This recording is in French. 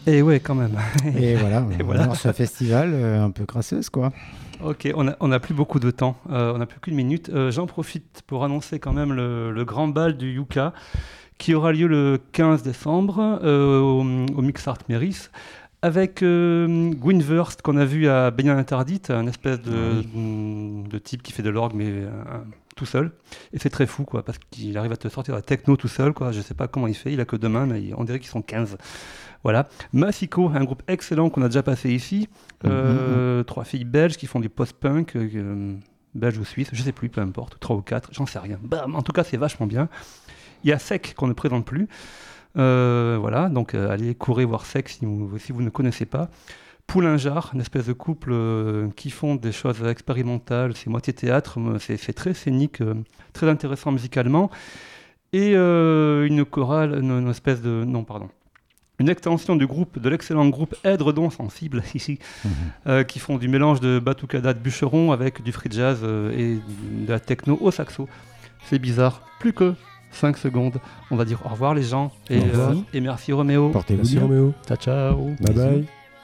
Et ouais, quand même. Et voilà, Et on voilà. lance un festival un peu crasseuse, quoi. Ok, on a plus beaucoup de temps, on n'a plus qu'une minute. J'en profite pour annoncer quand même le grand bal du Yucca qui aura lieu le 15 décembre au Mix Art Meris avec Gwyn Wurst qu'on a vu à Baignade Interdite, un espèce Oui. de type qui fait de l'orgue mais tout seul. Et c'est très fou quoi, parce qu'il arrive à te sortir la techno tout seul quoi. Je sais pas comment il fait, il a que deux mains mais on dirait qu'ils sont 15. Voilà. Massico, un groupe excellent qu'on a déjà passé ici. Trois filles belges qui font du post-punk, belge ou suisse, je sais plus, peu importe, trois ou quatre, j'en sais rien. Bam, en tout cas, c'est vachement bien. Il y a Sec qu'on ne présente plus. Voilà, donc allez courir voir Sec si vous ne connaissez pas. Poulin-Jar, une espèce de couple qui font des choses expérimentales, c'est moitié théâtre, c'est très scénique, très intéressant musicalement. Et une chorale, une espèce de... Non, pardon. Une extension du groupe, de l'excellent groupe Edredon Sensible, ici, qui font du mélange de batucada de bûcheron avec du free jazz et de la techno au saxo. C'est bizarre. Plus que 5 secondes. On va dire au revoir les gens. Au revoir. Et merci Roméo. Portez-vous Merci bien. Roméo. Ciao ciao. Bye bye.